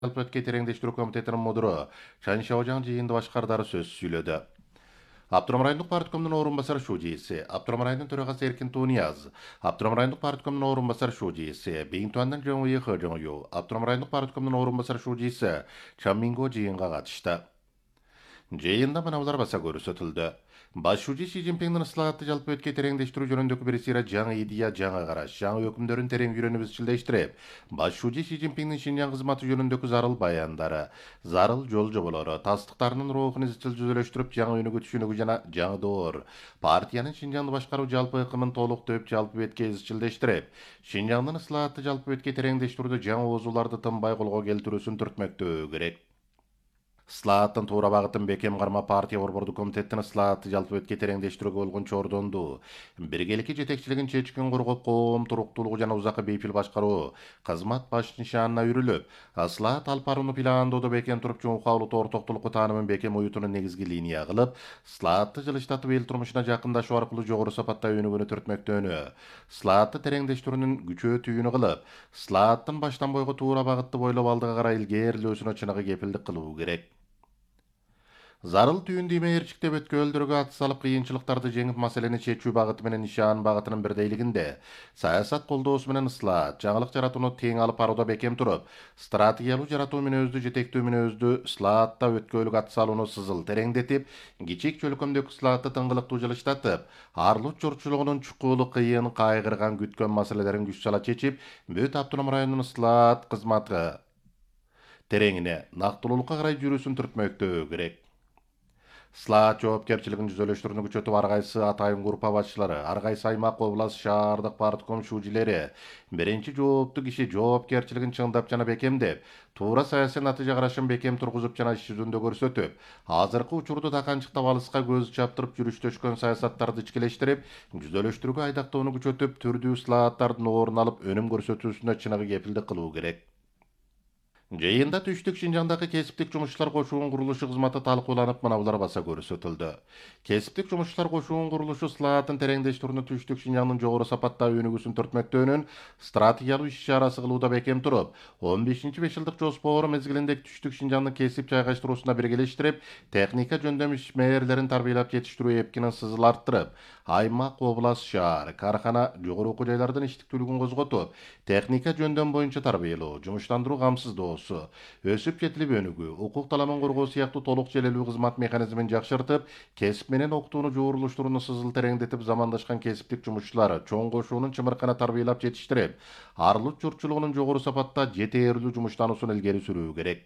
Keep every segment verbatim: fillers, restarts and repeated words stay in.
Жалпы тереңдештирүү комитетинин мудуру Чан Шаожаң жыйынды башкардары сөз сүйлөдү. Аптурам райондук парткомдун орун басары шужийси, Аптурам районунун төрагасы Эркин Тунияз, Аптурам райондук парткомдун орун басары шужийси, Бейинтуандын Жоңуй Хожоңю, Аптурам райондук парткомдун орун басары шужийси Чан Минго жыйынга катышты. Жыйында мынабулар баса көрсөтүлдү. Баш шужий Си Цзиньпиңдин ыслаатты жалпы өткө тереңдештирүү жөнүндөгү бирисире жаңы идея, жаңы караш, жаңы өкүмдөрүн терең үйрөнүп изчилдештирип, баш шужий Си Цзиньпиңдин Шинжаң кызматы жөнүндөгү зарыл баяндары, зарыл жол жоболору, тастыктарынын рухун изчил жүзөлөштүрүп, жаңы өнүгүү түшүнүгү жана жаңы доор, партиянын Шинжаңды башкаруу жалпы ыкымын толук төп жалпы бетке изчилдештирип, Шинжаңдын ыслаатты жалпы бетке тереңдештирүүдө жаңы оозуларды тынбай колго келтирүүсүн түртмөктөө керек. Слааттын туура багытын бекем карма партия борбордук комитеттин ыслаатты жалпы бетке тереңдештирүүгө болгон чордонду, биргеликки жетекчилигин чечкин коргоп коом туруктуулугу жана узакка бейпил башкаруу кызмат баш нишанына үрүлүп, ыслаат алып барууну пландоодо бекем туруп чоңкуу улуттук ортоктулукку таанымын бекем уютууну негизги линия кылып, слаатты жылыштатып эл турмушуна жакындашуу аркылуу жогору сапатта өнүгүүнү түртмөктөнү, слаатты тереңдештирүүнүн күчөөтүүнү кылып, слааттын баштан бойго туура багытты бойлоп алдыга карай илгээрилөөсүнө чыныгы кепилдик кылуу керек. Зарыл түйүндү имээрчиктеп өткөлдөргө ат салып кыйынчылыктарды жеңип маселени чечүү багыты менен нишан багытынын бирдейлигинде саясат колдоосу менен ыслаат, жаңылык жаратууну тең алып барууда бекем туруп, стратегиялуу жаратуу мүнөздүү жетектөө мүнөздүү ыслаатта өткөлүк ат салууну сызыл тереңдетип, кичик чөлкөмдөгү ыслаатты тыңгылыктуу жылыштатып, арлут журтчулугунун чукулу кыйын кайгырган күткөн маселелерин күч сала чечип, бүт автоном районунун ыслаат кызматы тереңине, нактылуулукка карай жүрүүсүн түртмөктөө керек. Слаат жоопкерчилигин жүзөлөштүрүүнү күчөтүп, ар кайсы атайын группа башчылары, ар кайсы аймак, област, шаардык партком шүүжилери биринчи жооптуу киши жоопкерчилигин чыңдап жана бекемдеп, туура саясий натыйжа карашын бекем тургузуп жана иш жүзүндө көрсөтүп, азыркы учурду таканчыктап алыска көз чаптырып жүрүштөшкөн саясаттарды ичкилештирип, жүзөлөштүрүүгө айдактоону күчөтүп, түрдүү ыслааттардын орун алып, өнүм көрсөтүүсүнө чыныгы кепилдик кылуу керек. Жыйында түштүк Шинжаңдагы кесиптик жумушчулар кошуунун курулушу кызматы талкууланып, мынабулар баса көрсөтүлдү. Кесиптик жумушчулар кошуунун курулушу слаатын тереңдештирүүнү түштүк Шинжаңдын жогору сапатта өнүгүүсүн түртмөктөөнүн стратегиялуу иш чарасы кылууда бекем туруп, он бешинчи беш жылдык жоспору мезгилинде түштүк Шинжаңдын кесип жайгаштыруусуна биргелештирип, техника жөндөм ишмерлерин тарбиялап жетиштирүү эпкинин сызыл арттырып, аймак, област, шаар, кархана, жогору окуу жайлардын иштиктүүлүгүн козготуп, техника жөндөм боюнча тарбиялоо, жумуштандыруу камсыздоосу, өсүп жетилип өнүгүү, укук таламын коргоо сыяктуу толук желелүү кызмат механизмин жакшыртып, кесип менен окутууну жуурулуштурууну сызыл тереңдетип, замандашкан кесиптик жумушчулар чоң кошуунун чымыркана тарбиялап жетиштирип, арлык журтчулугунун жогору сапатта жетээрлүү жумуштануусун илгери сүрүү керек.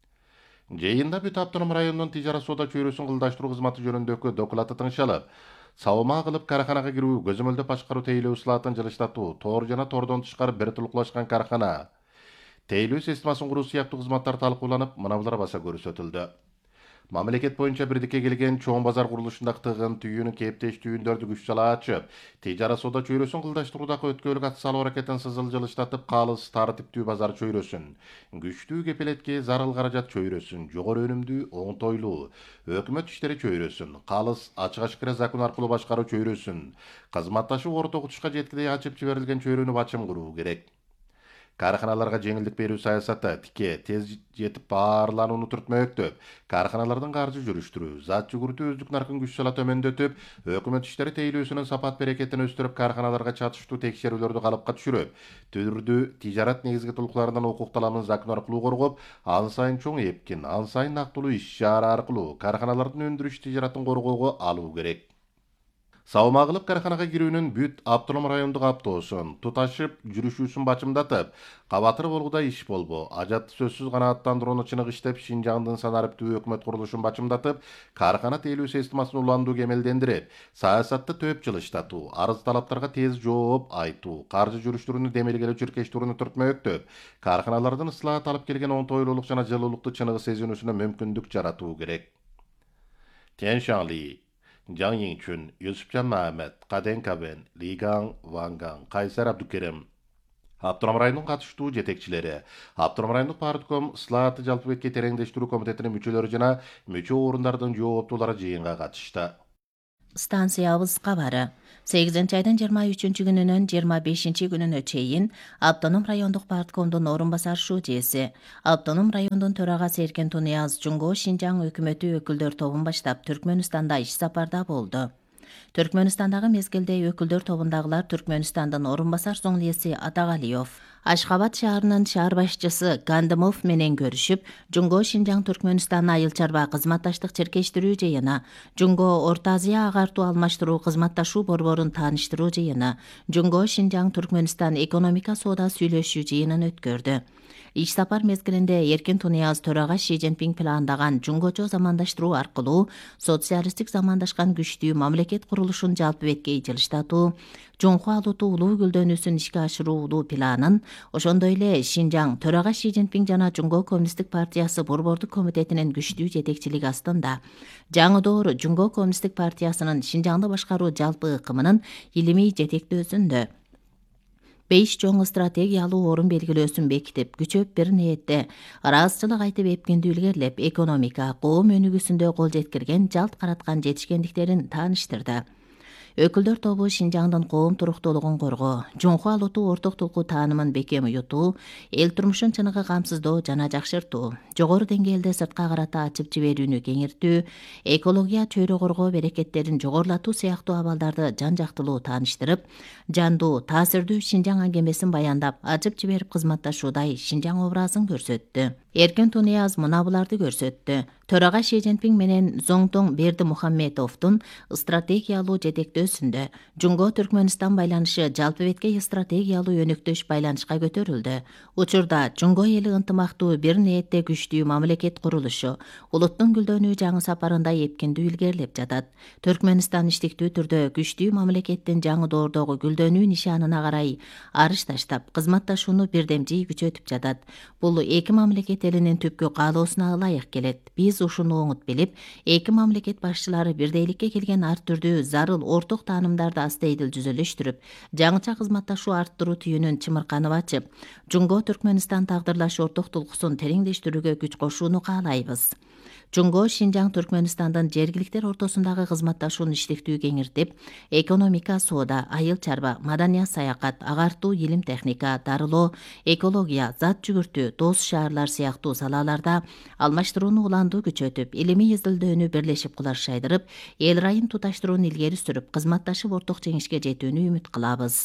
Жыйында бүт автоном районунун тижара соода чөйрөсүн кылдаштыруу кызматы жөнүндөгү доклаты тыңшалып, сабыма кылып карханага кирүү, көзөмөлдөп башкаруу тейлөө ыслаатын жылыштатуу, тор жана тордон тышкары бир тулуклашкан кархана, тейлөө системасын куруу сыяктуу кызматтар талкууланып, мынабулар баса көрсөтүлдү. Мамлекет боюнча бирдикке келген чоң базар курулушундагы тыгын түйүүнү кептеш түйүндөрдү күч сала ачып, тижара соода чөйрөсүн кылдаштыруудагы өткөлүк ат салуу аракетин сызыл жылыштатып, калыс тартиптүү базар чөйрөсүн, күчтүү кепилетке зарыл каражат чөйрөсүн, жогору өнүмдүү оңтойлуу өкмөт иштери чөйрөсүн, калыс ачык ашкыра закон аркылуу башкаруу чөйрөсүн, кызматташуу орто окутушка жеткилей ачып жиберилген чөйрөнү бачым куруу керек. Карханаларга жеңилдик берүү саясаты тике тез жетип баарланууну түртмөктөп, карханалардын каржы жүрүштүрүү, зат жүгүртүү өздүк наркын күч сала төмөндөтүп, өкмөт иштери тейлөөсүнүн сапат берекетин өстүрүп, карханаларга чатыштуу текшерүүлөрдү калыпка түшүрүп, түрдүү тижарат негизги тулуктарынан укук таламын закон аркылуу коргоп, ан сайын чоң эпкин, ан сайын нактылуу иш чара аркылуу карханалардын өндүрүш тижаратын коргоого алуу керек. Сабыма кылып карханага кирүүнүн бүт автоном райондук аптоосун туташып жүрүшүүсүн бачымдатып, кабатыр болгудай иш болбо, ажатты сөзсүз канааттандырууну чыныгы иштеп, Шинжаңдын санариптүү өкмөт курулушун бачымдатып, кархана тейлөө системасын уландуу кемелдендирип, саясатты төп жылыштатуу, арыз талаптарга тез жооп айтуу, каржы жүрүштүрүүнү демилгелөө чиркештирүүнү түртмөктөп, карханалардын ыслаат алып келген оңтойлуулук жана жылуулукту чыныгы сезинүүсүнө мүмкүндүк жаратуу керек. Тянь Шаңли, Жаң Йingчүн, Юсупчан Махмет, Каден Кабен, Лигаң Вангаң, Кайсар Абдукерим, Автоном районунун катыштуу жетекчилери, Автоном райондук партком ыслаатты жалпы бетке тереңдештирүү комитетинин мүчөлөрү жана мүчө орундардын жооптуулары жыйынга катышты. станциябыз кабары. сегизинчи айдын жыйырма үчүнчү күнүнөн жыйырма бешинчи күнүнө чейин Автоном райондук парткомдун орун басар шужээси, Автоном райондун төрагасы Эркин Тунияз Жумго Шинжаң өкмөтү өкүлдөр тобун баштап Түркмөнстанда иш сапарда болду. Түркмөнстандагы мезгилде өкүлдөр тобундагылар Түркмөнстандын орун басар соңлиеси Атагалиев, Ашхабад шаарынын шаар башчысы Гандымов менен көрүшүп, Жумго Шинжаң Түркмөнстан айыл чарба кызматташтык черкештирүү жыйыны, Жумго Орто Азия агартуу алмаштыруу кызматташуу борборун тааныштыруу жыйыны, Жумго Шинжаң Түркмөнстан экономика соода сүйлөшүү жыйынын өткөрдү. Иш сапар мезгилинде Эркин Тунияз төрага Ши Цзиньпин пландаган жунгочо замандаштыруу аркылуу социалисттик замандашкан күчтүү мамлекет курулушун жалпы бетке жылыштатуу, Жунху алуутуу улуу гүлдөнүүсүн ишке ашыруулуу планын, ошондой эле Шинжаң төрага Ши Цзиньпин жана Жумго Коммунисттик партиясы борбордук комитетинин күчтүү жетекчилиги астында жаңы Жумго Коммунисттик партиясынын Шинжаңды башкаруу жалпы ыкымынын илимий жетектөөсүндө беш чоң стратегиялуу орун белгилөөсүн бекитип, күчөп бир ниетте ыраазычылык айтып эпкинди илгерлеп, экономика, коом өнүгүүсүндө кол жеткирген, жалт караткан жетишкендиктерин тааныштырды. Өкүлдөр тобу Шинжаңдын коом туруктуулугун коргоо, Жунху алуутуу орток тулку таанымын бекем уютуу, эл турмушун чыныгы камсыздоо жана жакшыртуу, жогору деңгээлде сыртка карата ачып жиберүүнү кеңиртүү, экология, чөйрө коргоо берекеттерин жогорулатуу сыяктуу абалдарды жан жактылуу тааныштырып, жандуу, таасирдүү Шинжаң аңгемесин баяндап, ачып жиберип кызматташуудай Шинжаң образын көрсөттү. Эркин Тунияз мына буларды көрсөттү. Төрага Ши Цзиньпин менен Зоңтоң Берди Мухаммедовдун стратегиялуу жетектөөсүндө Жумго Түркмөнстан байланышы жалпы бетке стратегиялуу өнөктөш байланышка көтөрүлдү. Учурда Жумго эли ынтымактуу бир ниетте күчтүү мамлекет курулушу, улуттун гүлдөнүү жаңы сапарында эпкиндүү илгерилеп жатат. Түркмөнстан иштиктүү түрдө күчтүү мамлекеттин жаңы доордогу гүлдөнүү нишанына карай арыш таштап, кызматташууну бирдемжий күчөтүп жатат. Бул эки мамлекет элинин түпкү каалоосуна ылайык келет. Биз ушуну оңут билип, эки мамлекет башчылары бирдейликке келген ар түрдүү зарыл орток таанымдарды астейдил жүзөлөштүрүп, жаңыча кызматташуу арттыруу түйүнүн чымырканып ачып, Жумго Түркмөнстан тагдырлаш орток тулкусун тереңдештирүүгө күч кошууну каалайбыз. Жумго Шинжаң Түркмөнстандын жергиликтер ортосундагы кызматташууну иштиктүү кеңиртип, экономика, соода, айыл чарба, маданият, саякат, агартуу, илим техника, дарылоо, экология, зат жүгүртүү, дос шаарлар сыяктуу салаларда алмаштырууну уландуу күчөтүп, илимий изилдөөнү бирлешип кулар шайдырып, эл райын туташтырууну илгери сүрүп, кызматташып орток жеңишке жетүүнү үмүт кылабыз.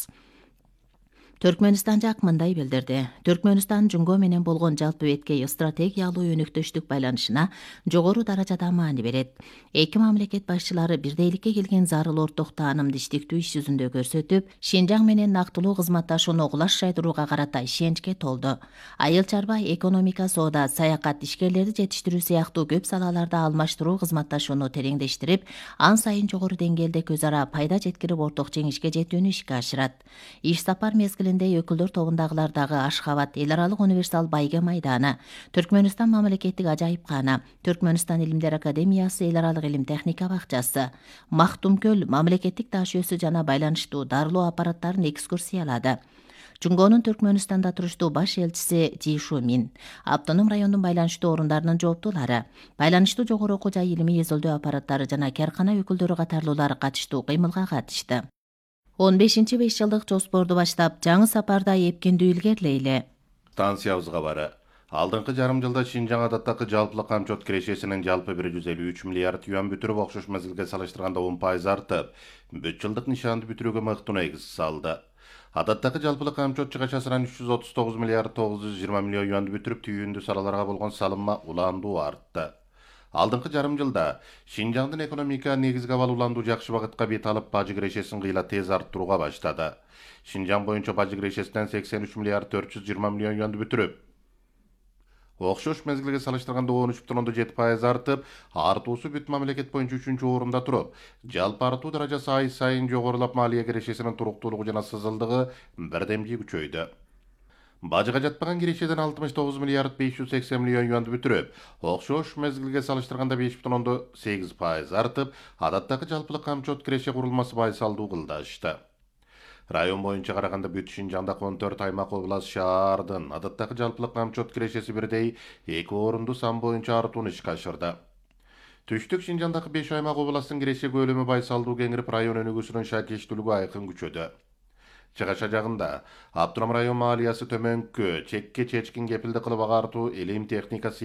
Түркмөнстан жак мындай билдирди. Түркмөнстан Жумго менен болгон жалпы бетке стратегиялуу өнөктөштүк байланышына жогору даражада маани берет. Эки мамлекет башчылары бирдейликке келген зарыл орток таанымды иштиктүү иш жүзүндө көрсөтүп, Шинжаң менен нактылуу кызматташууну кулаш шайдырууга карата ишеничке толду. Айыл чарба, экономика, соода, саякат, ишкерлерди жетиштирүү сыяктуу көп салаларда алмаштыруу кызматташууну тереңдештирип, ан сайын жогору деңгээлде көз ара пайда жеткирип орток жеңишке жетүүнү ишке ашырат. Иш сапар мезгилинде өкүлдөр тобундагылар дагы Ашхабад эл аралык универсал байге майданы, Түркмөнстан мамлекеттик ажайыпкана, Түркмөнстан илимдер академиясы, эл аралык илим техника бакчасы, Мактумкөл мамлекеттик таш өсү жана байланыштуу дарылоо аппараттарын экскурсиялады. Жумгонун Түркмөнстанда туруштуу баш элчиси Жи Шумин, Автоном райондун байланыштуу орундарынын жооптуулары, байланыштуу жогору окуу жай илимий изилдөө аппараттары жана каркана өкүлдөрү катарлуулар катыштуу кыймылга катышты. он бешинчи беш жылдык жоспорду баштап, жаңы сапарда эпкиндүү илгерлейли. Станциябыз кабары. Алдыңкы жарым жылда Шинжаң адаттагы жалпылык камчот кирешесинин жалпы бир жүз элүү үч миллиард юан бүтүрүп, окшош мезгилге салыштырганда он пайыз артып, бүт жылдык нишанды бүтүрүүгө мыкты негиз салды. Адаттагы жалпылык камчот чыгачасынан үч жүз отуз тогуз миллиард тогуз жүз жыйырма миллион юанды бүтүрүп, түйүндүү салаларга болгон салымма уландуу артты. Алдыңкы жарым жылда Шинжаңдын экономика негизги абал уландуу жакшы багытка бет алып, бажы кирешесин кыйла тез арттырууга баштады. Шинжаң боюнча бажы кирешесинен сексен үч миллиард төрт жүз жыйырма миллион юанды бүтүрүп, окшош мезгилге салыштырганда он үч бүтүн ондон жети пайыз артып, артуусу бүт мамлекет боюнча үчүнчү орунда туруп, жалпы артуу даражасы ай сайын жогорулап, малия кирешесинин туруктуулугу жана сызылдыгы бирдемжий күчөйдү. Бажыга жатпаган кирешеден алтымыш тогуз миллиард беш жүз сексен миллион юанды бүтүрүп, окшош мезгилге салыштырганда беш бүтүн ондон сегиз пайыз артып, адаттагы жалпылык камчот киреше курулмасы байсалдуу кылдашты. Район боюнча караганда бүт Шинжаңда он төрт аймак, област, шаардын адаттагы жалпылык камчот кирешеси бирдей эки орунду сан боюнча артууну ишке ашырды. Түштүк Шинжандагы беш аймак областын киреше көлөмү Байсалдуу кеңирип район өнүгүүсүнүн шакештүүлүгү айкын күчөдө. Чыгаша жагында Аптурам район маалиясы төмөнкү чекке чечкин кепилди кылып агартуу элем техникасы